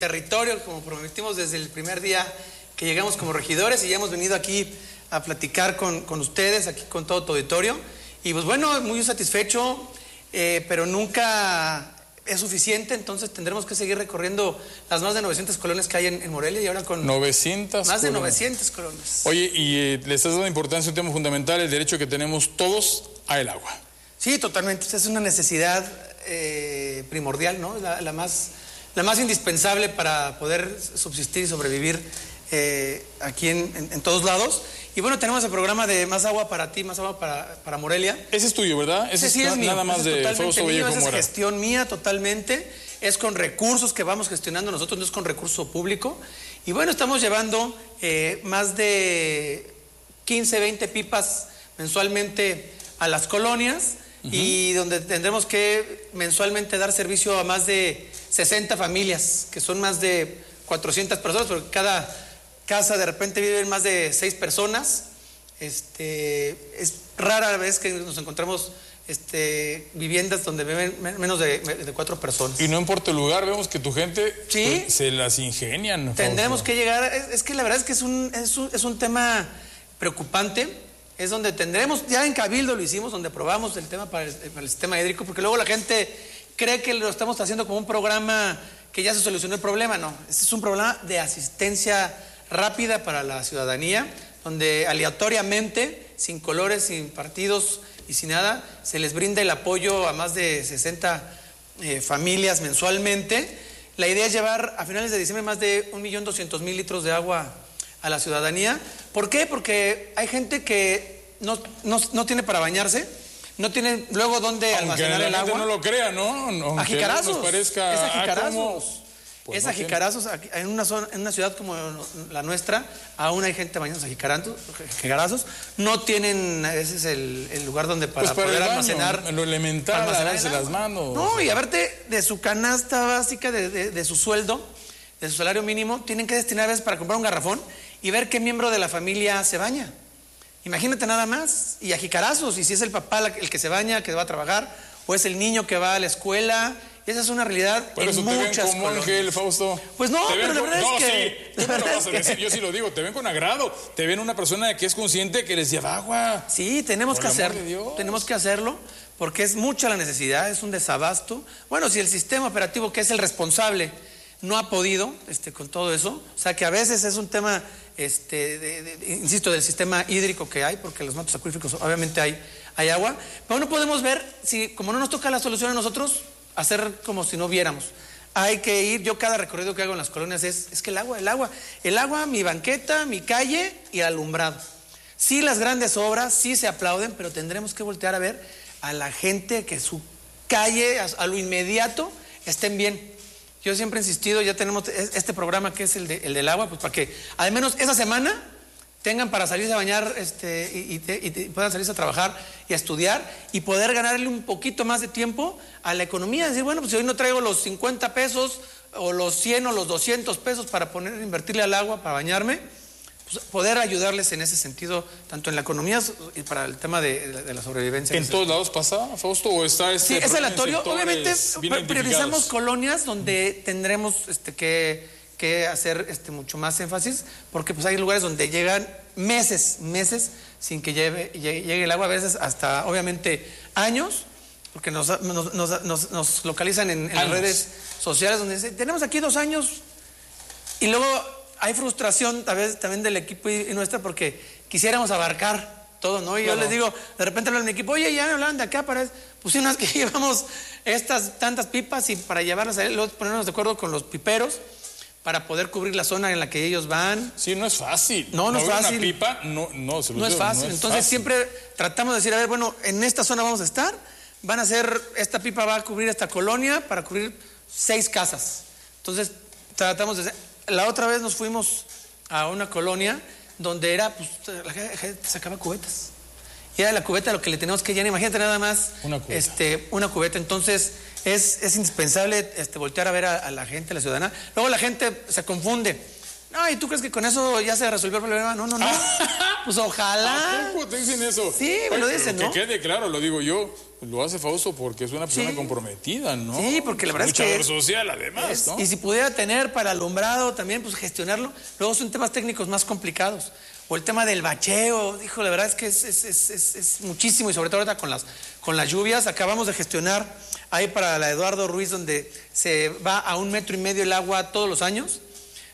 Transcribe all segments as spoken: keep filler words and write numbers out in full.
territorio, como prometimos desde el primer día que llegamos como regidores, y ya hemos venido aquí a platicar con, con ustedes, aquí con todo tu auditorio. Y pues bueno, muy satisfecho, eh, pero nunca es suficiente, entonces tendremos que seguir recorriendo las más de novecientas colonias que hay en, en Morelia, y ahora con novecientas más de colonias. novecientas colonias. Oye, y eh, le estás dando importancia a un tema fundamental, el derecho que tenemos todos al agua. Sí, totalmente. Es una necesidad eh, primordial, ¿no? La, la, más, la más indispensable para poder subsistir y sobrevivir eh, aquí en, en, en todos lados. Y bueno, tenemos el programa de Más Agua para Ti, Más Agua para, para Morelia. Ese es tuyo, ¿verdad? Ese, Ese sí es, es mío. Nada más Ese es de totalmente Fausto mío. Vallejo Esa es Mora. gestión mía totalmente. Es con recursos que vamos gestionando nosotros, no es con recurso público. Y bueno, estamos llevando eh, más de quince, veinte pipas mensualmente a las colonias. Uh-huh. Y donde tendremos que mensualmente dar servicio a más de sesenta familias, que son más de cuatrocientas personas, porque cada casa de repente viven más de seis personas. Este, es rara vez que nos encontramos este, viviendas donde viven menos de, de cuatro personas. Y no importa el lugar, vemos que tu gente ¿sí? pues, se las ingenian. Tendremos que llegar, es, es que la verdad es que es un, es un, es un tema preocupante. Es donde tendremos, ya en Cabildo lo hicimos, donde aprobamos el tema para el, para el sistema hídrico, porque luego la gente cree que lo estamos haciendo como un programa que ya se solucionó el problema. No, este es un programa de asistencia rápida para la ciudadanía, donde aleatoriamente, sin colores, sin partidos y sin nada, se les brinda el apoyo a más de sesenta eh, familias mensualmente. La idea es llevar a finales de diciembre más de un millón doscientos mil litros de agua a la ciudadanía. ¿Por qué? Porque hay gente que no, no, no tiene para bañarse, no tiene luego dónde Aunque almacenar la el gente agua. no lo crea, ¿no? Aunque A jicarazos. nos parezca, es a ah, jicarazos. Pues es no a jicarazos. En una, zona, en una ciudad como la nuestra, aún hay gente bañándose a jicarazos. No tienen a veces el, el lugar donde para, pues para poder el baño, almacenar. Lo elemental, lavarse las manos. No, y a verte de su canasta básica, de, de, de su sueldo, de su salario mínimo, tienen que destinar a veces para comprar un garrafón y ver qué miembro de la familia se baña. Imagínate nada más, y a jicarazos, y si es el papá el que se baña, que va a trabajar, o es el niño que va a la escuela. Esa es una realidad Por en eso muchas te ven como colonias. Ángel, Fausto. Pues no, te pero la con... verdad no, es que... sí, tú no lo vas a decir, yo sí lo digo, te ven con agrado, te ven una persona que es consciente que les lleva agua. Sí, tenemos que hacerlo, tenemos que hacerlo, porque es mucha la necesidad, es un desabasto. Bueno, si el sistema operativo, que es el responsable, no ha podido este, con todo eso, o sea que a veces es un tema, este, de, de, de, insisto, del sistema hídrico que hay, porque los mantos acuíferos obviamente hay, hay agua, pero no podemos ver, si como no nos toca la solución a nosotros, hacer como si no viéramos. Hay que ir, yo cada recorrido que hago en las colonias es, es que el agua, el agua, el agua, mi banqueta, mi calle y el alumbrado. Sí, las grandes obras, sí se aplauden, pero tendremos que voltear a ver a la gente que su calle, a, a lo inmediato, estén bien. Yo siempre he insistido, ya tenemos este programa que es el, de, el del agua, pues para que al menos esa semana tengan para salirse a bañar este, y, y, te, y, te, y puedan salirse a trabajar y a estudiar y poder ganarle un poquito más de tiempo a la economía. Decir, bueno, pues si hoy no traigo los cincuenta pesos o los cien o los doscientos pesos para poner, invertirle al agua, para bañarme, pues poder ayudarles en ese sentido, tanto en la economía y para el tema de, de la sobrevivencia. ¿En todos lados pasa, Fausto, o está este? Sí, es aleatorio. Obviamente priorizamos colonias donde tendremos este, que, que hacer este, mucho más énfasis, porque pues hay lugares donde llegan meses, meses sin que lleve, llegue, llegue el agua, a veces hasta obviamente años, porque nos, nos, nos, nos, nos localizan en, en las redes sociales donde dicen, tenemos aquí dos años, y luego hay frustración a veces también del equipo y, y nuestra, porque quisiéramos abarcar todo, ¿no? Y claro, yo les digo, de repente hablan mi equipo, oye, ya me hablan de acá para eso. Pues sí, unas que llevamos estas tantas pipas y para llevarlas a él, luego ponernos de acuerdo con los piperos para poder cubrir la zona en la que ellos van. Sí, no es fácil. No, no es fácil. Una pipa, no, no, se lo no digo, es fácil. No es Entonces fácil. siempre tratamos de decir, a ver, bueno, en esta zona vamos a estar, van a hacer, esta pipa va a cubrir esta colonia para cubrir seis casas. Entonces tratamos de hacer, la otra vez nos fuimos a una colonia donde era, pues, la gente sacaba cubetas. Y era la cubeta lo que le tenemos que llenar. Imagínate nada más una cubeta. Este, una cubeta. Entonces es, es indispensable este, voltear a ver a, a la gente, a la ciudadana. Luego la gente se confunde. No, ¿y tú crees que con eso ya se resolvió el problema? No, no, no. Pues ojalá. ¿A poco te dicen eso? Sí, me lo dicen, ¿no? Que quede claro, lo digo yo, lo hace Fausto porque es una persona sí. comprometida, ¿no? Sí, porque la verdad es que... luchador social, además, es, ¿no? Y si pudiera tener para alumbrado también, pues gestionarlo. Luego son temas técnicos más complicados. O el tema del bacheo, dijo, la verdad es que es, es, es, es, es muchísimo, y sobre todo ahorita con las, con las lluvias. Acabamos de gestionar ahí para la Eduardo Ruiz, donde se va a un metro y medio el agua todos los años.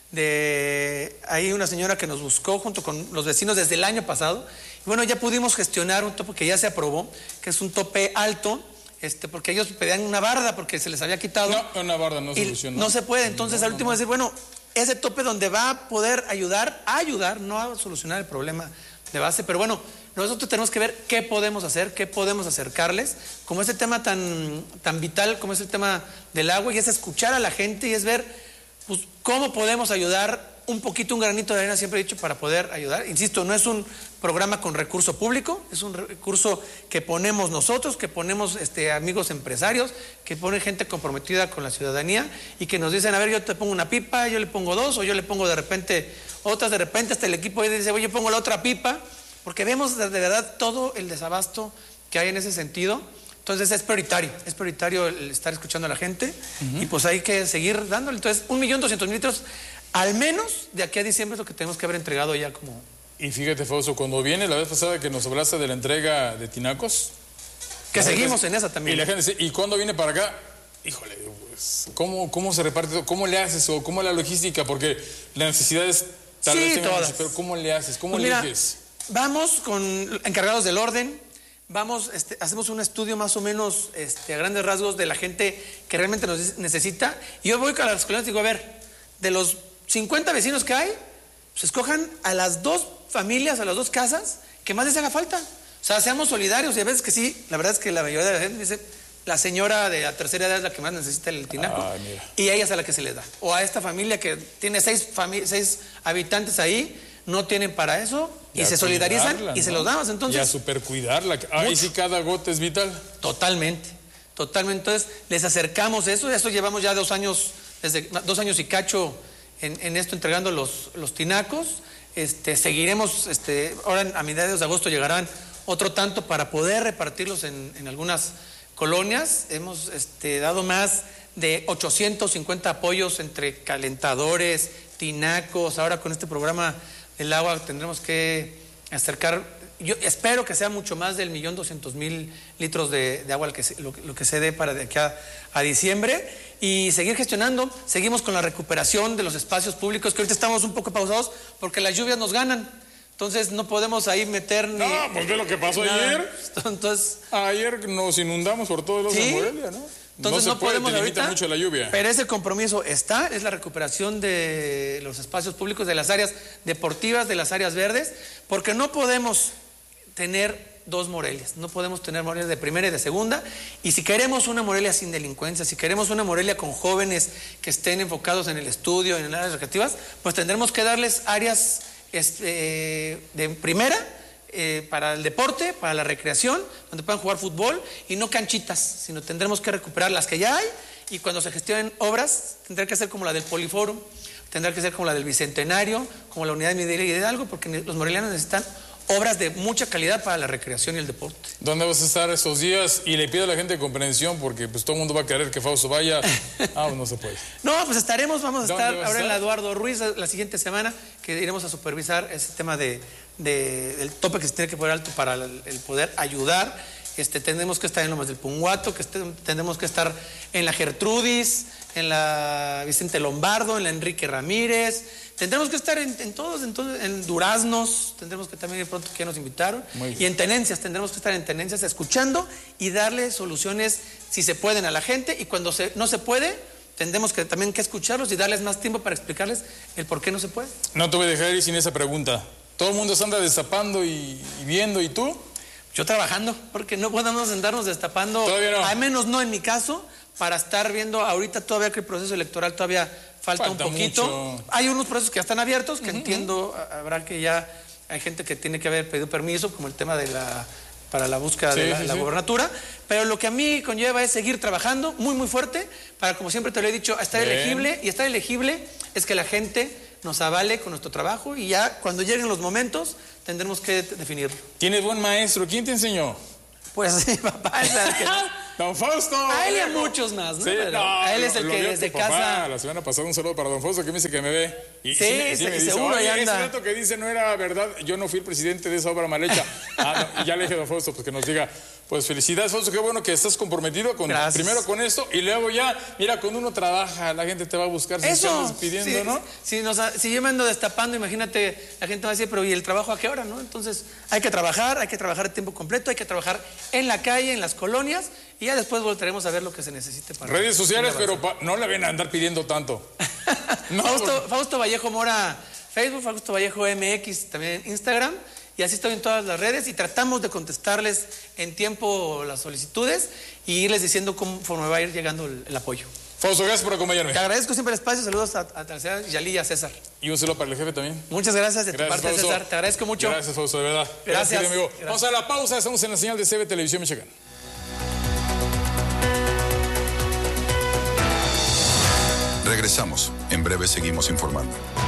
De ahí una señora que nos buscó junto con los vecinos desde el año pasado, y bueno, ya pudimos gestionar un tope que ya se aprobó, que es un tope alto, este, porque ellos pedían una barda porque se les había quitado. No, una barda no solucionó. No se puede, entonces no, al último no, no. decir, bueno, ese tope donde va a poder ayudar, a ayudar, no a solucionar el problema de base, pero bueno, nosotros tenemos que ver qué podemos hacer, qué podemos acercarles, como ese tema tan, tan vital como es el tema del agua, y es escuchar a la gente y es ver pues, ¿cómo podemos ayudar? Un poquito, un granito de arena, siempre he dicho, para poder ayudar. Insisto, no es un programa con recurso público, es un recurso que ponemos nosotros, que ponemos este, amigos empresarios, que pone gente comprometida con la ciudadanía y que nos dicen, a ver, yo te pongo una pipa, yo le pongo dos, o yo le pongo de repente otras, de repente hasta el equipo dice, oye, yo pongo la otra pipa, porque vemos de verdad todo el desabasto que hay en ese sentido. Entonces es prioritario, es prioritario el estar escuchando a la gente uh-huh. y pues hay que seguir dándole. Entonces, un millón doscientos mil litros, al menos de aquí a diciembre es lo que tenemos que haber entregado ya como... Y fíjate, Fausto, cuando viene la vez pasada que nos hablaste de la entrega de tinacos... Que seguimos gente, en esa también. Y la gente dice, ¿y cuándo viene para acá? Híjole, pues, ¿cómo, cómo se reparte todo? ¿Cómo le haces? ¿O cómo es la logística? Porque la necesidad es... Tal sí, vez tengan, todas. pero ¿cómo le haces? ¿Cómo pues le mira, eliges? Vamos con encargados del orden. Vamos, este, hacemos un estudio más o menos este, a grandes rasgos de la gente que realmente nos necesita. Y yo voy a las colonias y digo, a ver, de los cincuenta vecinos que hay, pues escojan a las dos familias, a las dos casas que más les haga falta. O sea, seamos solidarios. Y a veces que sí, la verdad es que la mayoría de la gente dice, la señora de la tercera edad es la que más necesita el tinaco. Ah, y a ella es a la que se les da. O a esta familia que tiene seis, seis habitantes ahí, no tienen para eso y, y se solidarizan y ¿no? se los damos. Entonces, y a supercuidarla. Ahí sí cada gota es vital. Totalmente, totalmente. Entonces les acercamos eso. Eso llevamos ya dos años, desde dos años y cacho en, en esto entregando los, los tinacos. Este, seguiremos, este, ahora a mediados de agosto llegarán otro tanto para poder repartirlos en, en algunas colonias. Hemos este, dado más de ochocientos cincuenta apoyos entre calentadores, tinacos. Ahora con este programa el agua tendremos que acercar, yo espero que sea mucho más del millón doscientos mil litros de, de agua que se, lo, lo que se dé para de aquí a, a diciembre, y seguir gestionando. Seguimos con la recuperación de los espacios públicos, que ahorita estamos un poco pausados porque las lluvias nos ganan. Entonces no podemos ahí meter ni... No, pues ve lo que pasó nada. ayer. Entonces, ayer nos inundamos por todos los ¿sí? de Morelia, ¿no? Entonces no, no puede, podemos ahorita, mucho la lluvia. Pero ese compromiso está, es la recuperación de los espacios públicos, de las áreas deportivas, de las áreas verdes, porque no podemos tener dos Morelias, no podemos tener Morelia de primera y de segunda, y si queremos una Morelia sin delincuencia, si queremos una Morelia con jóvenes que estén enfocados en el estudio, en áreas recreativas, pues tendremos que darles áreas este, de primera, Eh, para el deporte, para la recreación, donde puedan jugar fútbol, y no canchitas, sino tendremos que recuperar las que ya hay, y cuando se gestionen obras tendrá que ser como la del Poliforum, tendrá que ser como la del Bicentenario, como la Unidad de Minería y Hidalgo, porque los morelianos necesitan obras de mucha calidad para la recreación y el deporte. ¿Dónde vas a estar esos días? Y le pido a la gente comprensión, porque pues todo el mundo va a querer que Fausto vaya. Ah, pues no se puede. No, pues estaremos, vamos a estar ahora a estar? en la Eduardo Ruiz la siguiente semana, que iremos a supervisar ese tema de, de, del tope que se tiene que poner alto para el, el poder ayudar. Este, tendremos que estar en Lomas del Punguato, que este, tendremos que estar en la Gertrudis, en la Vicente Lombardo, en la Enrique Ramírez. Tendremos que estar en, en todos, en, todos, en Duraznos, tendremos que también ir pronto, que nos invitaron, y en Tenencias, tendremos que estar en Tenencias escuchando y darle soluciones si se pueden a la gente, y cuando se, no se puede, tendremos que también que escucharlos y darles más tiempo para explicarles el por qué no se puede. No te voy a dejar ir sin esa pregunta. Todo el mundo se anda destapando y, y viendo, ¿y tú? Yo trabajando, porque no podemos andarnos destapando, todavía no. Al menos no en mi caso, para estar viendo ahorita todavía que el proceso electoral todavía falta, falta un poquito. Mucho. Hay unos procesos que ya están abiertos, que uh-huh. entiendo, habrá que ya, hay gente que tiene que haber pedido permiso, como el tema de la, para la búsqueda sí, de la, sí, la sí. gobernatura, pero lo que a mí conlleva es seguir trabajando muy muy fuerte, para, como siempre te lo he dicho, estar Bien. elegible, y estar elegible es que la gente nos avale con nuestro trabajo y ya cuando lleguen los momentos tendremos que definirlo. ¿Tienes buen maestro? ¿Quién te enseñó? Pues sí, papá es el que... Don Fausto. A él y a muchos más, ¿no? Sí, Pero no, a él es lo- el lo que vio desde tu papá casa... la semana pasada, un saludo para don Fausto que me dice que me ve. Y Sí, me- se- me dice, seguro, "Oye, ahí anda". ese dato que dice no era verdad, yo no fui el presidente de esa obra mal hecha. Ah, no, y ya le dije a don Fausto pues que nos diga, pues felicidades Fausto, qué bueno que estás comprometido con Gracias. primero con esto y luego ya, mira, cuando uno trabaja, la gente te va a buscar si te Eso, andas pidiendo, sí, ¿no? Si, nos, si yo me ando destapando, imagínate, la gente va a decir, pero ¿y el trabajo a qué hora, no? Entonces, hay que trabajar, hay que trabajar a tiempo completo, hay que trabajar en la calle, en las colonias, y ya después volveremos a ver lo que se necesite para... Redes sociales, para pero pa- no le ven a andar pidiendo tanto. No, Fausto, porque- Fausto Vallejo Mora, Facebook, Fausto Vallejo M X, también en Instagram, y así estoy en todas las redes, y tratamos de contestarles en tiempo las solicitudes, y irles diciendo cómo me va a ir llegando el, el apoyo. Fausto, gracias por acompañarme. Te agradezco siempre el espacio, saludos a, a, a Yalí y a César. Y un saludo para el jefe también. Muchas gracias de Gracias, tu parte, Fausto. César. Te agradezco mucho. Gracias, Fausto, de verdad. Gracias. querido amigo. Gracias. Vamos a la pausa, estamos en la señal de C B Televisión Michoacán. Regresamos. En breve seguimos informando.